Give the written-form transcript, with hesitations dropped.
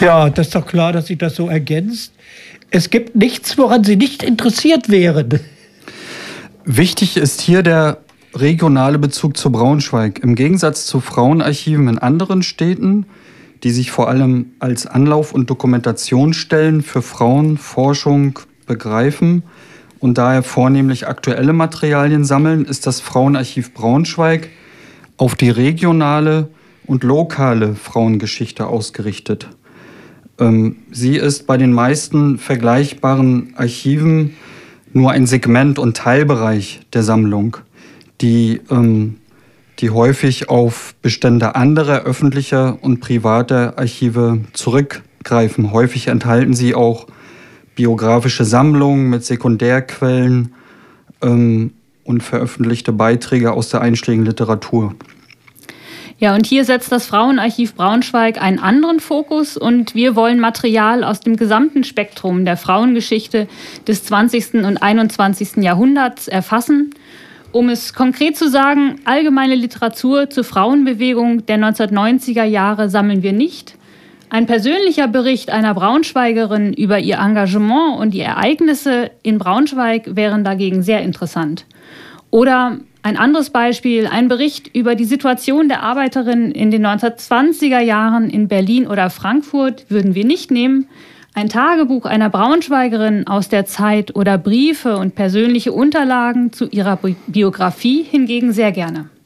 Ja, das ist doch klar, dass sich das so ergänzt. Es gibt nichts, woran Sie nicht interessiert wären. Wichtig ist hier der regionale Bezug zu Braunschweig. Im Gegensatz zu Frauenarchiven in anderen Städten, die sich vor allem als Anlauf- und Dokumentationsstellen für Frauenforschung begreifen und daher vornehmlich aktuelle Materialien sammeln, ist das Frauenarchiv Braunschweig auf die regionale und lokale Frauengeschichte ausgerichtet. Sie ist bei den meisten vergleichbaren Archiven nur ein Segment und Teilbereich der Sammlung, die häufig auf Bestände anderer öffentlicher und privater Archive zurückgreifen. Häufig enthalten sie auch biografische Sammlungen mit Sekundärquellen und veröffentlichte Beiträge aus der einschlägigen Literatur. Ja, und hier setzt das Frauenarchiv Braunschweig einen anderen Fokus und wir wollen Material aus dem gesamten Spektrum der Frauengeschichte des 20. und 21. Jahrhunderts erfassen. Um es konkret zu sagen, allgemeine Literatur zur Frauenbewegung der 1990er Jahre sammeln wir nicht. Ein persönlicher Bericht einer Braunschweigerin über ihr Engagement und die Ereignisse in Braunschweig wären dagegen sehr interessant. Oder ein anderes Beispiel, ein Bericht über die Situation der Arbeiterinnen in den 1920er Jahren in Berlin oder Frankfurt würden wir nicht nehmen. Ein Tagebuch einer Braunschweigerin aus der Zeit oder Briefe und persönliche Unterlagen zu ihrer Biografie hingegen sehr gerne.